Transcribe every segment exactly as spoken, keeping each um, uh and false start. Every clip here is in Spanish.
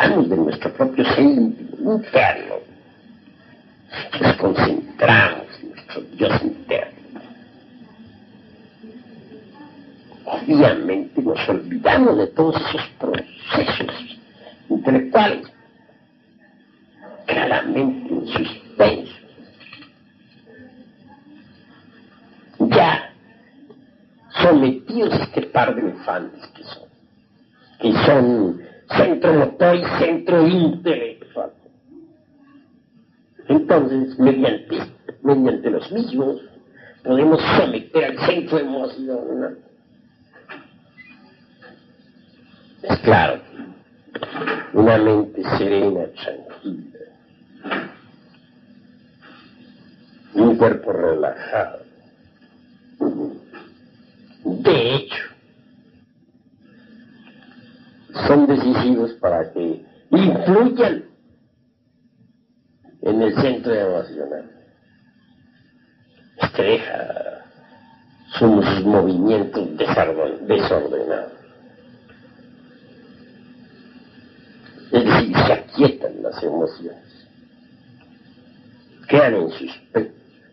olvidamos de nuestro propio ser interno. Nos concentramos en nuestro Dios interno. Obviamente nos olvidamos de todos esos procesos intelectuales, claramente en suspenso. Ya sometidos a este par de elefantes que son, que son centro motor y centro intelectual. Entonces, mediante, mediante los mismos, podemos someter al centro emocional. Es claro, una mente serena, tranquila, un cuerpo relajado. De hecho, son decisivos para que influyan en el centro emocional. Este deja sus movimientos desordenados. Es decir, se aquietan las emociones, quedan en suspenso.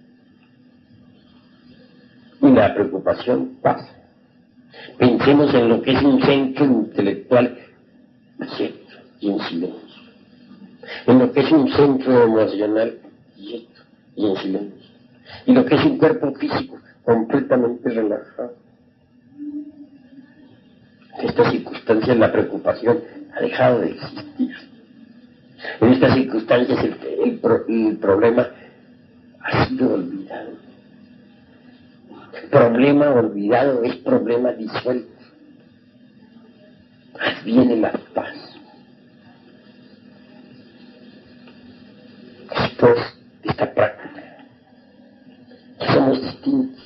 Y la preocupación pasa. Pensemos en lo que es un centro intelectual quieto y en silencio. En lo que es un centro emocional quieto y en silencio. Y lo que es un cuerpo físico completamente relajado. En estas circunstancias la preocupación ha dejado de existir. En estas circunstancias el, el, pro, el problema ha sido olvidado. Problema olvidado es problema disuelto. Viene la paz. Después de esta práctica, somos distintos.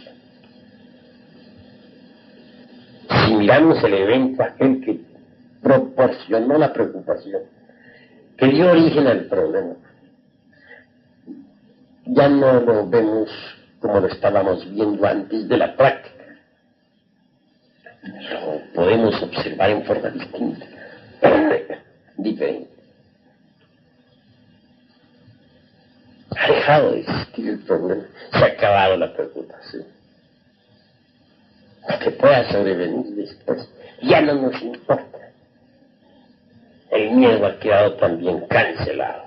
Si miramos el evento aquel que proporcionó la preocupación, que dio origen al problema, ya no lo vemos como lo estábamos viendo antes de la práctica. Lo podemos observar en forma distinta, diferente. Ha dejado de existir el problema, se ha acabado la preocupación. Lo que pueda sobrevenir después ya no nos importa. El miedo ha quedado también cancelado.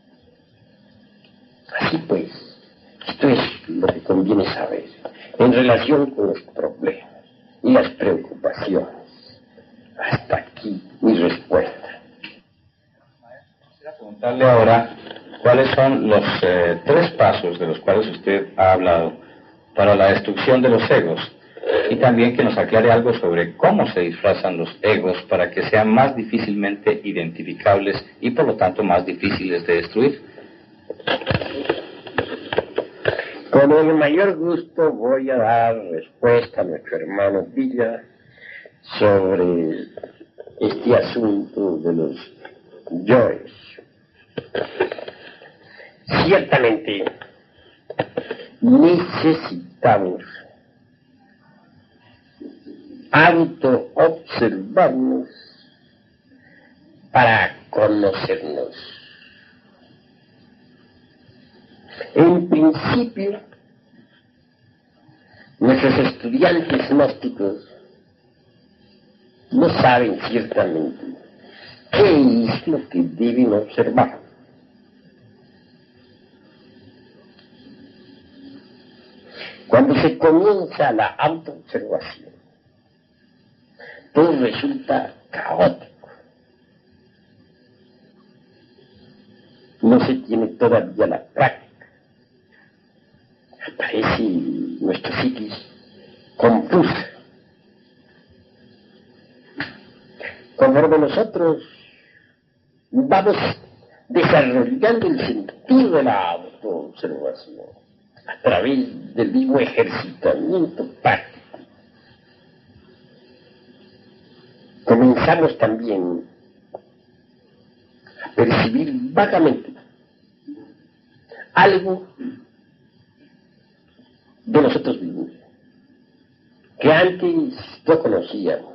Así pues, esto es lo que conviene saber en relación con los problemas y las preocupaciones. Hasta aquí mi respuesta. Quisiera preguntarle ahora cuáles son los eh, tres pasos de los cuales usted ha hablado para la destrucción de los egos, y también que nos aclare algo sobre cómo se disfrazan los egos para que sean más difícilmente identificables y por lo tanto más difíciles de destruir. Con el mayor gusto voy a dar respuesta a nuestro hermano Villa sobre este asunto de los yoes. Ciertamente necesitamos auto-observarnos para conocernos. En principio, nuestros estudiantes gnósticos no saben ciertamente qué es lo que deben observar. Cuando se comienza la autoobservación, todo resulta caótico. No se tiene todavía la práctica. Aparece nuestro psiquis confusa. Conforme nosotros vamos desarrollando el sentido de la autoobservación a través del mismo ejercitamiento práctico, comenzamos también a percibir vagamente algo de nosotros mismos que antes no conocíamos.